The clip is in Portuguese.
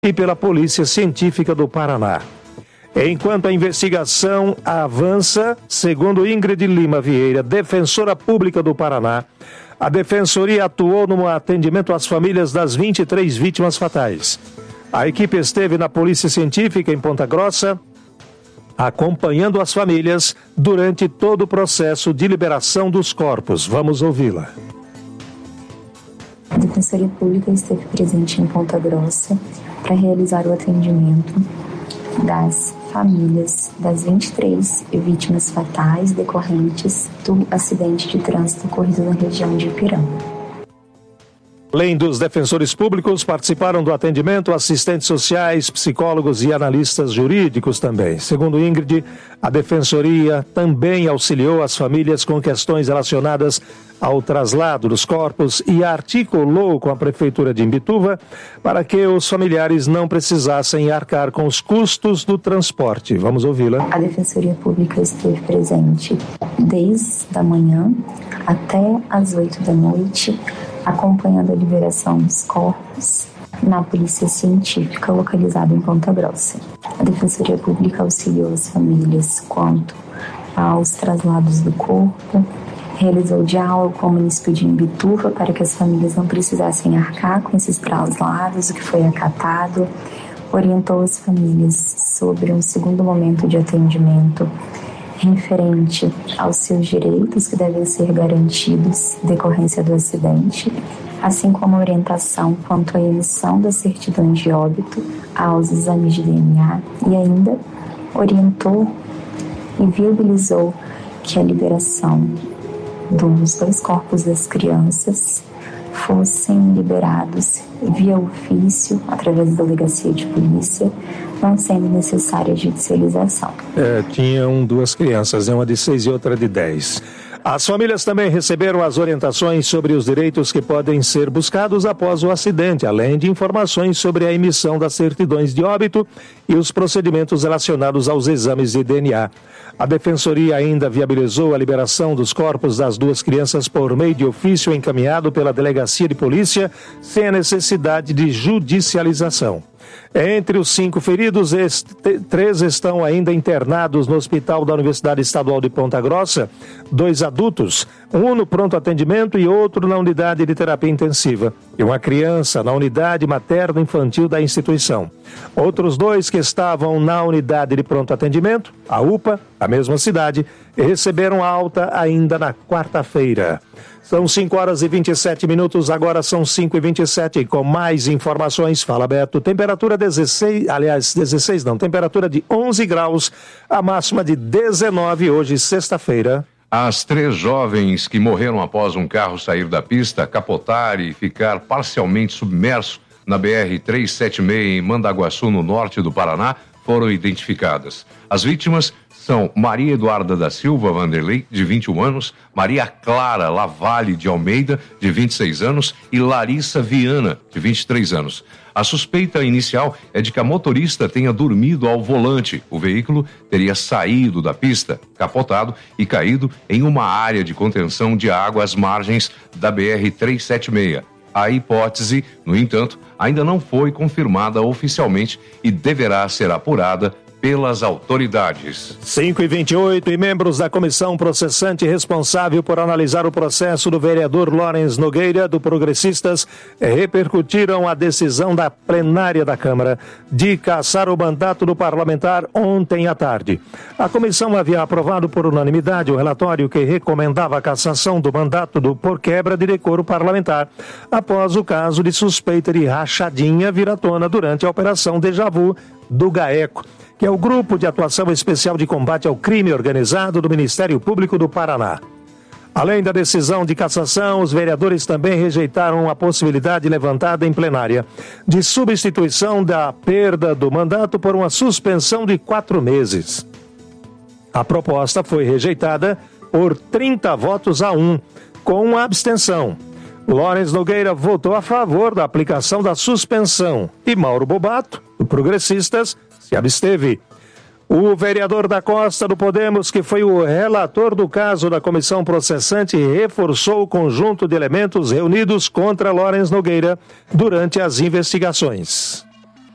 e pela Polícia Científica do Paraná. Enquanto a investigação avança, segundo Ingrid Lima Vieira, defensora pública do Paraná, a Defensoria atuou no atendimento às famílias das 23 vítimas fatais. A equipe esteve na Polícia Científica em Ponta Grossa, acompanhando as famílias durante todo o processo de liberação dos corpos. Vamos ouvi-la. A Defensoria Pública esteve presente em Ponta Grossa para realizar o atendimento das famílias das 23 vítimas fatais decorrentes do acidente de trânsito ocorrido na região de Ipiranga. Além dos defensores públicos, participaram do atendimento assistentes sociais, psicólogos e analistas jurídicos também. Segundo Ingrid, a Defensoria também auxiliou as famílias com questões relacionadas ao traslado dos corpos e articulou com a Prefeitura de Imbituva para que os familiares não precisassem arcar com os custos do transporte. Vamos ouvi-la. A Defensoria Pública esteve presente desde a manhã até às 8 da noite, acompanhando a liberação dos corpos na Polícia Científica localizada em Ponta Grossa. A Defensoria Pública auxiliou as famílias quanto aos traslados do corpo, realizou diálogo com o município de Imbituva para que as famílias não precisassem arcar com esses traslados, o que foi acatado, orientou as famílias sobre um segundo momento de atendimento referente aos seus direitos que devem ser garantidos em decorrência do acidente, assim como a orientação quanto à emissão das certidões de óbito, aos exames de DNA e ainda orientou e viabilizou que a liberação dos 2 corpos das crianças fossem liberados via ofício, através da delegacia de polícia, não sendo necessária a judicialização. Tinham 2 crianças, uma de 6 e outra de 10. As famílias também receberam as orientações sobre os direitos que podem ser buscados após o acidente, além de informações sobre a emissão das certidões de óbito e os procedimentos relacionados aos exames de DNA. A Defensoria ainda viabilizou a liberação dos corpos das 2 crianças por meio de ofício encaminhado pela Delegacia de Polícia, sem a necessidade de judicialização. Entre os 5 feridos, 3 estão ainda internados no Hospital da Universidade Estadual de Ponta Grossa, 2 adultos, um no pronto atendimento e outro na unidade de terapia intensiva, e uma criança na unidade materno-infantil da instituição. Outros 2 que estavam na unidade de pronto atendimento, a UPA, da mesma cidade, receberam alta ainda na quarta-feira. São 5h27, agora são 5h27. Com mais informações, fala Beto. Temperatura 16 não, temperatura de 11 graus, a máxima de 19 hoje, sexta-feira. As 3 jovens que morreram após um carro sair da pista, capotar e ficar parcialmente submerso na BR-376 em Mandaguaçu, no norte do Paraná, foram identificadas. As vítimas são Maria Eduarda da Silva Vanderlei, de 21 anos, Maria Clara Lavalle de Almeida, de 26 anos, e Larissa Viana, de 23 anos. A suspeita inicial é de que a motorista tenha dormido ao volante. O veículo teria saído da pista, capotado e caído em uma área de contenção de água às margens da BR-376. A hipótese, no entanto, ainda não foi confirmada oficialmente e deverá ser apurada pelas autoridades. 5h28, e membros da comissão processante responsável por analisar o processo do vereador Lawrence Nogueira, do Progressistas, repercutiram a decisão da plenária da Câmara de cassar o mandato do parlamentar ontem à tarde. A comissão havia aprovado por unanimidade o relatório que recomendava a cassação do mandato por quebra de decoro parlamentar, após o caso de suspeita de rachadinha vir à tona durante a Operação Deja Vu do GAECO, que é o Grupo de Atuação Especial de Combate ao Crime Organizado do Ministério Público do Paraná. Além da decisão de cassação, os vereadores também rejeitaram a possibilidade levantada em plenária de substituição da perda do mandato por uma suspensão de 4 meses. A proposta foi rejeitada por 30 votos a 1, com uma abstenção. Lawrence Nogueira votou a favor da aplicação da suspensão e Mauro Bobato, do Progressistas, se absteve. O vereador da Costa do Podemos, que foi o relator do caso da comissão processante, reforçou o conjunto de elementos reunidos contra Lawrence Nogueira durante as investigações.